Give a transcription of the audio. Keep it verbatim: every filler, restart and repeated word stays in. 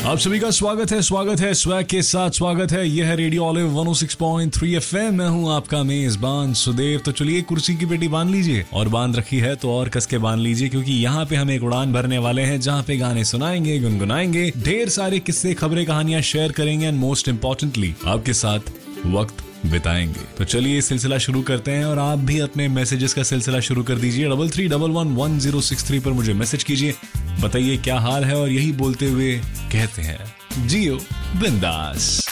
आप सभी का स्वागत है स्वागत है स्वैग के साथ स्वागत है। यह है रेडियो ऑलिव वन ओ सिक्स पॉइंट थ्री एफएम। मैं हूं आपका मेजबान सुदेव। तो चलिए कुर्सी की पेटी बांध लीजिए, और बांध रखी है तो और कस के बांध लीजिए, क्योंकि यहाँ पे हम एक उड़ान भरने वाले हैं जहाँ पे गाने सुनाएंगे, गुनगुनाएंगे, ढेर सारे किस्से, खबरें, कहानियां शेयर करेंगे एंड मोस्ट इम्पोर्टेंटली आपके साथ वक्त बिताएंगे। तो चलिए सिलसिला शुरू करते हैं, और आप भी अपने मैसेजेस का सिलसिला शुरू कर दीजिए। Double three double one one zero six three पर मुझे मैसेज कीजिए, बताइए क्या हाल है, और यही बोलते हुए कहते हैं जियो बिंदास।